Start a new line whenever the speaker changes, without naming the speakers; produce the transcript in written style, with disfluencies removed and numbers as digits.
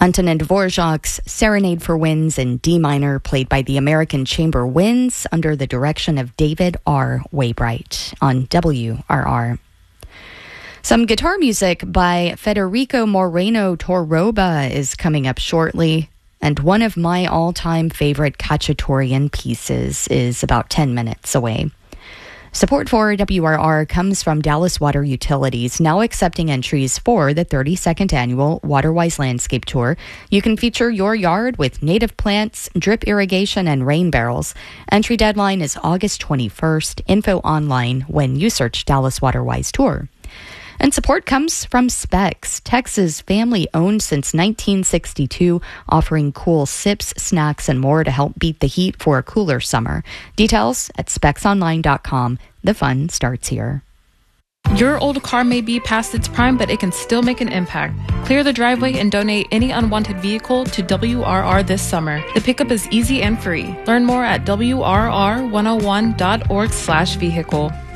Antonin Dvorak's Serenade for Winds in D minor, played by the American Chamber Winds under the direction of David R. Waybright on WRR. Some guitar music by Federico Moreno Torroba is coming up shortly, and one of my all-time favorite Cacciatorian pieces is about 10 minutes away. Support for WRR comes from Dallas Water Utilities, now accepting entries for the 32nd annual Waterwise Landscape Tour. You can feature your yard with native plants, drip irrigation, and rain barrels. Entry deadline is August 21st. Info online when you search Dallas Waterwise Tour. And support comes from Specs, Texas family-owned since 1962, offering cool sips, snacks, and more to help beat the heat for a cooler summer. Details at specsonline.com. The fun starts here.
Your old car may be past its prime, but it can still make an impact. Clear the driveway and donate any unwanted vehicle to WRR this summer. The pickup is easy and free. Learn more at WRR101.org/vehicle.